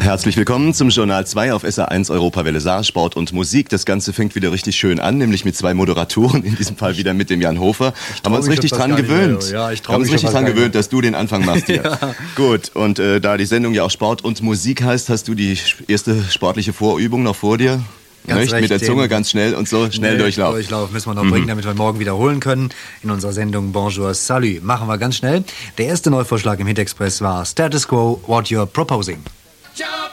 Herzlich willkommen zum Journal 2 auf SR1 Europawelle Saar, Sport und Musik. Das Ganze fängt wieder richtig schön an, nämlich mit 2 Moderatoren, in diesem Fall wieder mit dem Jan Hofer. Haben wir uns richtig dran gewöhnt. Haben uns richtig dran gewöhnt, dass du den Anfang machst hier. Ja. Gut, und da die Sendung ja auch Sport und Musik heißt, hast du die erste sportliche Vorübung noch vor dir? Mit der Zunge ganz schnell und so, schnell Durchlauf. Durchlauf müssen wir noch bringen, damit wir morgen wiederholen können. In unserer Sendung Bonjour, Salut. Machen wir ganz schnell. Der erste Neuvorschlag im Hit Express war Status Quo, What You're Proposing. Jump!